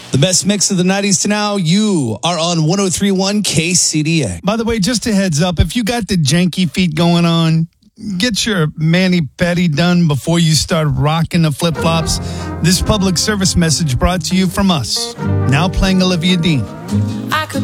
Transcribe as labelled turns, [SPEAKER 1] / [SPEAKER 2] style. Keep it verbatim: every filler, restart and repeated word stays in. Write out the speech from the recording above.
[SPEAKER 1] The best mix of the nineties to now. You are on one oh three point one K C D A.
[SPEAKER 2] By the way, just a heads up, if you got the janky feet going on, get your mani-pedi done before you start rocking the flip-flops. This public service message brought to you from us. Now playing Olivia Dean.